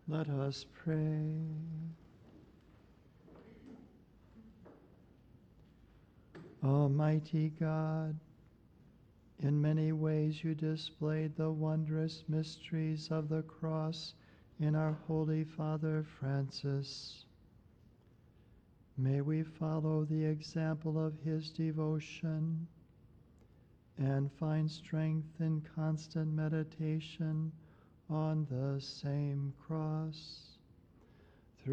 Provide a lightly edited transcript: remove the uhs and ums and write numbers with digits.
Let us pray. Almighty God, in many ways you displayed the wondrous mysteries of the cross in our Holy Father Francis. May we follow the example of his devotion and find strength in constant meditation on the same cross.